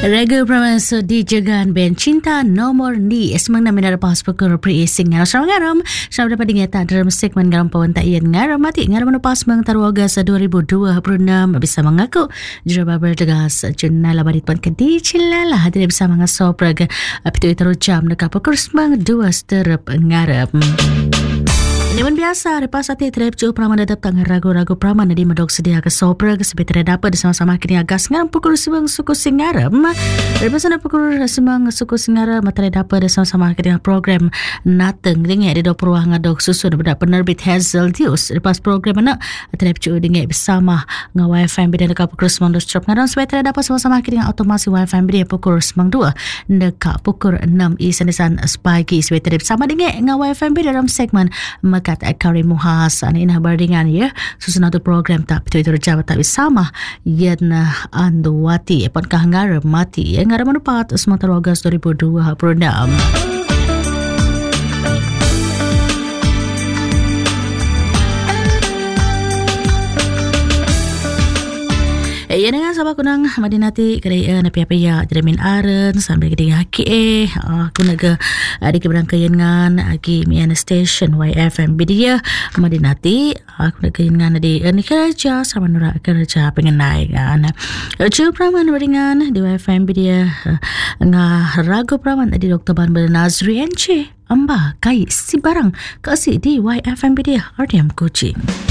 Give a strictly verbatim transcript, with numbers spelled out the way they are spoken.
Rega Pramaso dijagaan Ben Cinta Nomor Ni Semang na minarapas pukul pri ising ngaram sama ngaram sama dapat dingata dalam segmen ngaram pawan tak iyan ngaram mati ngaram menupas meng taruaga sa dua ribu dua puluh enam bisa mengaku juraba berdegas jurnal barit pan kedi cilala hadir bisa mengasoprag pitu itu jam dekat pukul semang dua seterap ngaram. Namun biasa, lepas hati terhadap jauh praman datang tangan ragu-ragu praman di medok sedia ke sopra ke sebetul dapat sama-sama kini agas ngaram pukul semang suku singaram. Lepas sana pukul semang suku singaram materi dapat sama-sama kini program nateng dengan di dok peruah ngadok susun berdak penerbit Hazel Dius. Lepas program anak terhadap jauh dengan bersama dengan Y F M B dekat pukul semang dua strop ngaram sebetul dapat sama-sama kini otomasi Y F M B pukul semang dua dekat pukul enam isan-isan pagi sebetul bersama dengan Y F M B dalam segmen kat Karim Muhas ani ina bardingan ya susun atau program tak betul itu jawab tak sama yana anduwati pon kahangara mati yang ngaram menupat semata Ogos dua ribu dua puluh enam. Ya dengan sahabat kunang madinati kerja napi apa ya jeramin aren sambil kita haki eh aku nak ke di keberang kayangan lagi mian station Y F M B dia madinati aku nak kayangan di ni kerja sama nura kerja pengenai kan cukup praman beringan di Y F M B dia ngah ragu praman di Doktor Ban Bernazri N C amba kai si barang kasih di Y F M B dia R D M Kuching.